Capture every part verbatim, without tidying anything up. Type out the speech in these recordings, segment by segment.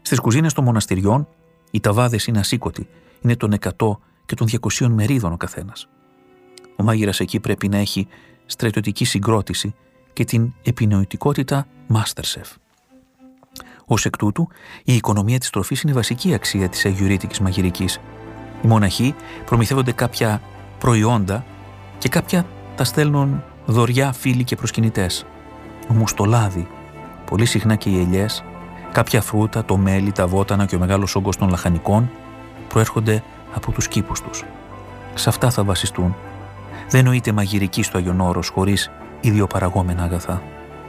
Στις κουζίνες των μοναστηριών, οι ταβάδες είναι ασήκωτοι, είναι των εκατό και των διακοσίων μερίδων ο καθένας. Ο μάγειρας εκεί πρέπει να έχει στρατιωτική συγκρότηση και την επινοητικότητα Masterchef. Ως εκ τούτου, η οικονομία της τροφής είναι βασική αξία της αγιουρίτικης μαγειρικής. Οι μοναχοί προμηθεύονται κάποια προϊόντα και κάποια τα στέλνουν δωριά φίλοι και προσκυνητές. Όμως το λάδι, πολύ συχνά και οι ελιές, κάποια φρούτα, το μέλι, τα βότανα και ο μεγάλος όγκος των λαχανικών προέρχονται από τους κήπους τους. Σε αυτά θα βασιστούν. Δεν νοείται μαγειρική στο Άγιον Όρος χωρίς ιδιοπαραγόμενα αγαθά.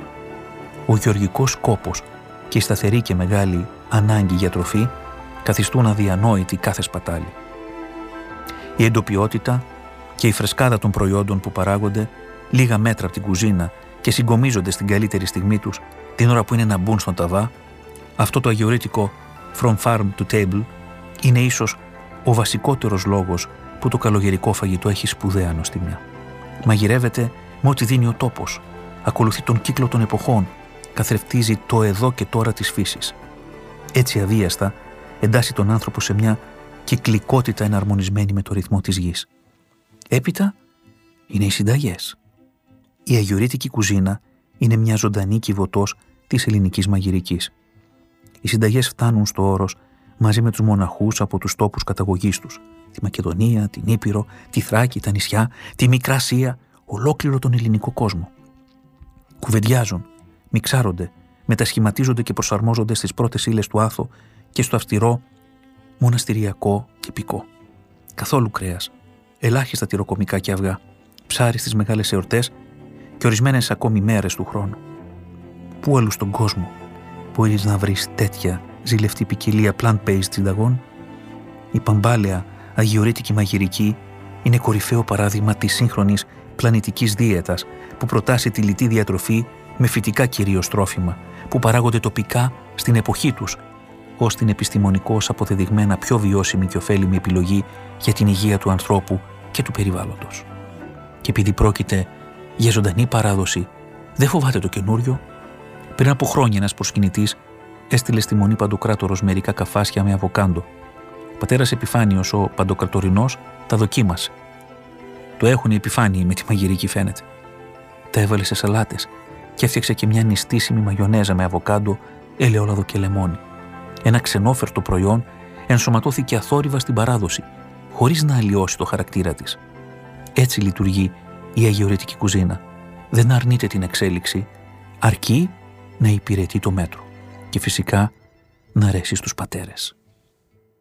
Ο γεωργικός κόπος και η σταθερή και μεγάλη ανάγκη για τροφή καθιστούν αδιανόητη κάθε σπατάλη. Η εντοπιότητα και η φρεσκάδα των προϊόντων που παράγονται λίγα μέτρα από την κουζίνα και συγκομίζονται στην καλύτερη στιγμή τους την ώρα που είναι να μπουν στον ταβά, αυτό το αγιορείτικο from farm to table είναι ίσως ο βασικότερος λόγος που το καλογερικό φαγητό έχει σπουδαία νοστιμιά. Μαγειρεύεται με ό,τι δίνει ο τόπος, ακολουθεί τον κύκλο των εποχών, καθρεφτίζει το εδώ και τώρα της φύσης. Έτσι αβίαστα εντάσσει τον άνθρωπο σε μια κυκλικότητα εναρμονισμένη με το ρυθμό της γης. Έπειτα είναι οι συνταγές. Η αγιορείτικη κουζίνα είναι μια ζωντανή κυβωτός της ελληνικής μαγειρικής. Οι συνταγές φτάνουν στο Όρος μαζί με τους μοναχούς από τους τόπους καταγωγής τους, τη Μακεδονία, την Ήπειρο, τη Θράκη, τα νησιά, τη Μικρά Ασία, ολόκληρο τον ελληνικό κόσμο. Κουβεντιάζουν, μιξάρονται, μετασχηματίζονται και προσαρμόζονται στις πρώτες ύλες του άθο και στο αυστηρό μοναστηριακό τυπικό. Καθόλου κρέας, ελάχιστα τυροκομικά και αυγά, ψάρι στις μεγάλες εορτές και ορισμένες ακόμη μέρες του χρόνου. Πού αλλού στον κόσμο μπορείς να βρεις τέτοια ζηλευτή ποικιλία plant-based συνταγών? Η παμπάλαια αγιορείτικη μαγειρική είναι κορυφαίο παράδειγμα της σύγχρονης πλανητικής δίαιτας που προτάσει τη λιτή διατροφή με φυτικά κυρίως τρόφιμα που παράγονται τοπικά στην εποχή τους ως την επιστημονικώς αποδεδειγμένα πιο βιώσιμη και ωφέλιμη επιλογή για την υγεία του ανθρώπου και του περιβάλλοντος. Και επειδή πρόκειται για ζωντανή παράδοση, δεν φοβάται το καινούριο. Πριν από χρόνια ένας προσκυνητής έστειλε στη Μονή Παντοκράτορος μερικά καφάσια με αβοκάντο. Ο πατέρας Επιφάνιος, ο Παντοκρατορινός, τα δοκίμασε. Το έχουν οι επιφάνειοι με τη μαγειρική, φαίνεται. Τα έβαλε σε σαλάτες και έφτιαξε και μια νηστίσιμη μαγιονέζα με αβοκάντο, ελαιόλαδο και λεμόνι. Ένα ξενόφερτο προϊόν ενσωματώθηκε αθόρυβα στην παράδοση, χωρίς να αλλοιώσει το χαρακτήρα της. Έτσι λειτουργεί η αγιορείτικη κουζίνα. Δεν αρνείται την εξέλιξη, αρκεί να υπηρετεί το μέτρο και φυσικά να αρέσει στους πατέρες.